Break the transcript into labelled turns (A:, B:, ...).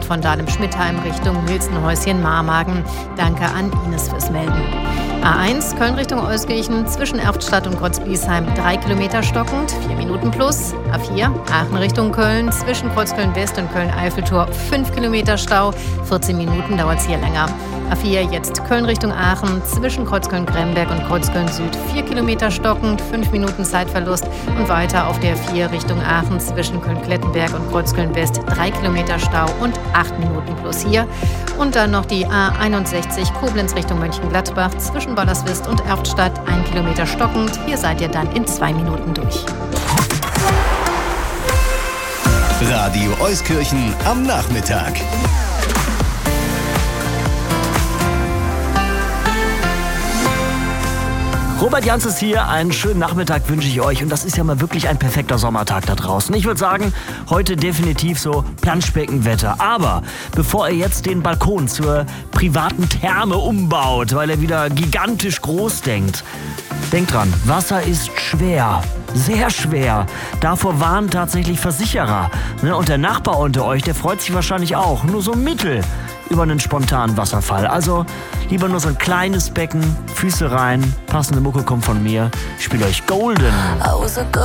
A: Fahrt von Dahlem-Schmidtheim Richtung Milzenhäuschen-Marmagen. Danke an Ines fürs Melden. A1 Köln Richtung Euskirchen zwischen Erftstadt und Grotzbiesheim 3 Kilometer stockend, 4 Minuten plus. A4 Aachen Richtung Köln zwischen Kreuzköln West und Köln-Eiffeltor 5 Kilometer Stau, 14 Minuten dauert es hier länger. A4 jetzt Köln Richtung Aachen zwischen Kreuzköln-Gremberg und Kreuzköln Süd 4 Kilometer stockend, 5 Minuten Zeitverlust und weiter auf der 4 Richtung Aachen zwischen Köln-Klettenberg und Kreuzköln West 3 Kilometer Stau und 8 Minuten plus hier. Und dann noch die A61 Koblenz Richtung Mönchengladbach zwischen Ballerswist und Erftstadt 1 Kilometer stockend. Hier seid ihr dann in 2 Minuten durch.
B: Radio Euskirchen am Nachmittag.
C: Robert Jans ist hier, einen schönen Nachmittag wünsche ich euch und das ist ja mal wirklich ein perfekter Sommertag da draußen. Ich würde sagen, heute definitiv so Planschbeckenwetter. Aber bevor ihr jetzt den Balkon zur privaten Therme umbaut, weil ihr wieder gigantisch groß denkt dran, Wasser ist schwer. Sehr schwer. Davor warnen tatsächlich Versicherer. Und der Nachbar unter euch, der freut sich wahrscheinlich auch. Nur so mittel über einen spontanen Wasserfall. Also lieber nur so ein kleines Becken, Füße rein, passende Mucke kommt von mir. Ich spiele euch Golden.